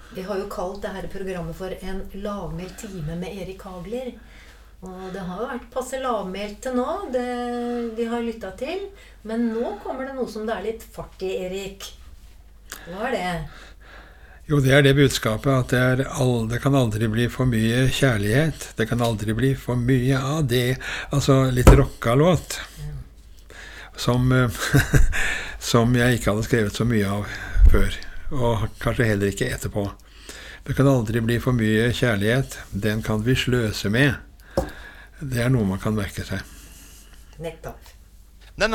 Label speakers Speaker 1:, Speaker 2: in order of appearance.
Speaker 1: Vi har jo kalt det her programmet for en lavmælt time med Erik Hagler. Og det har jo vært passe lavmælt til nå, det vi har lyttet til. Men nå kommer det noe som det litt fart i, Erik. Hva det?
Speaker 2: Jo, det det budskapet at det kan aldri bli for mye kjærlighet. Det kan aldri bli for mye av det. Altså litt rocka låt. Som, som jeg ikke hadde skrevet så mye av før. Og kanskje heller ikke etterpå. Det kan aldri bli for mye kjærlighet. Den kan vi sløse med. Det noe man kan merke seg.
Speaker 1: Nettopp.